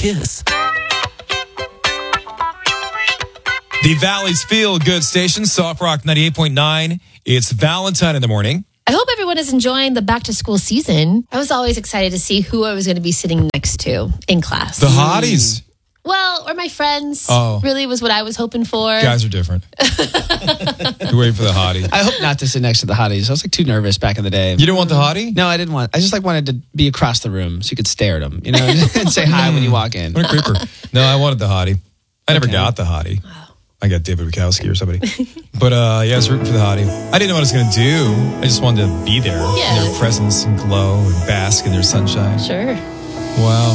kiss. The Valley's Feel Good Station, Soft Rock 98.9. It's Valentine in the morning. I hope everyone is enjoying the back to school season. I was always excited to see who I was going to be sitting next to in class. The hotties. Well, or my friends. Oh. Really was what I was hoping for. Guys are different. You're waiting for the hottie. I hope not to sit next to the hotties. I was too nervous back in the day. You didn't want the hottie? No, I didn't want. I just wanted to be across the room so you could stare at them, and say hi when you walk in. What a creeper. No, I wanted the hottie. I never got the hottie. I got David Bukowski or somebody. But yeah, I was rooting for the hottie. I didn't know what I was going to do. I just wanted to be there in their presence and glow and bask in their sunshine. Sure. Wow.